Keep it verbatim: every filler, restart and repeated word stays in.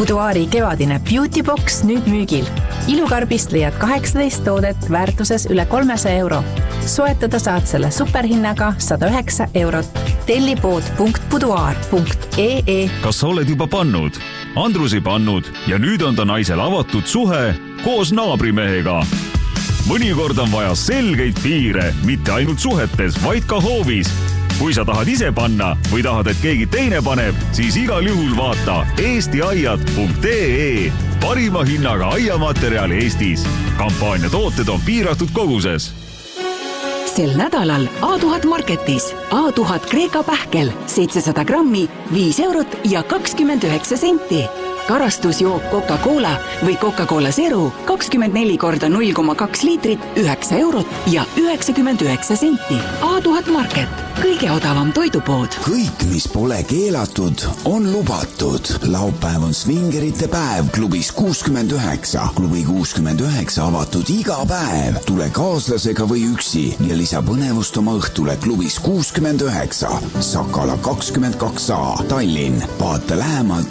Buduaari kevadine Beauty Box nüüd müügil. Ilukarbist leiad kaheksateist toodet väärtuses üle kolmesaja euro. Soetada saad selle superhinnaga sada üheksa eurot. Tellipood punkt buduaar punkt ee. Kas sa oled juba pannud? Andrus ei pannud ja nüüd on ta naisel avatud suhe koos naabrimehega. Mõnikord on vaja selgeid piire, mitte ainult suhetes, vaid ka hoovis. Kui sa tahad ise panna või tahad, et keegi teine paneb, siis igal juhul vaata eesti aiad punkt ee. Parima hinnaga aiamaterjal Eestis. Kampaania tooted on piiratud koguses. Sel nädalal A tuhat Marketis A tuhat Kreeka pähkel seitsesada grammi, viis eurot ja kakskümmend üheksa senti. Karastusjook Coca-Cola või Coca-Cola Zero kakskümmend neli korda null koma kaks liitrit, üheksa eurot ja üheksakümmend üheksa senti. A tuhat Market, kõige odavam toidupood. Kõik, mis pole keelatud, on lubatud. Laupäev on svingerite päev klubis kuuskümmend üheksa. Klubi kuuskümmend üheksa avatud iga päev. Tule kaaslasega või üksi ja lisa põnevust oma õhtule klubis kuuskümmend üheksa. Sakala kakskümmend kaks A, Tallinn. Vaata lähemalt